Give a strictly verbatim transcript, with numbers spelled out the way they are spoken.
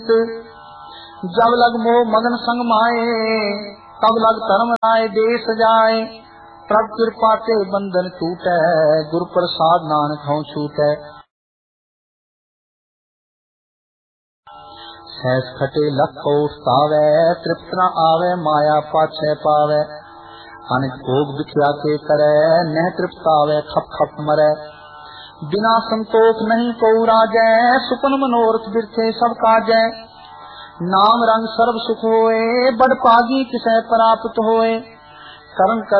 जब लग मोह मगन संग माए, तब लग धर्म राय देश जाए। प्रभ कृपा ते बंधन टूटै, गुर प्रसाद नानक हूँ छूटै। सहस खटे लख कोट तावै, तृप्त न आवे माया पाछै पावै। अनित भोग बिख्या के करे, नह तृप्त आवे खप खप मरै। बिना संतोष नहीं को राजै, सुपन मनोरथ बिरथे सब काजै। नाम रंग सर्व सुख होए, बड़ पागी किसै प्राप्त होए। करण कर